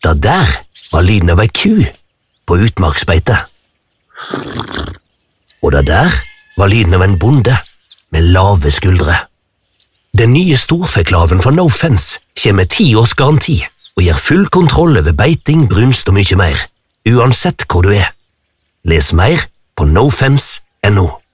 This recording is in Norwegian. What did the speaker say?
Det der var lyden av ei ku på utmarksbeite. Og det der var lyden av en bonde med lave skuldre. Den nye storfeklaven fra No Fence kommer med 10 års garanti og gir full kontroll over beiting, brunst og mye mer, uansett hvor du er. Les mer på nofence.no.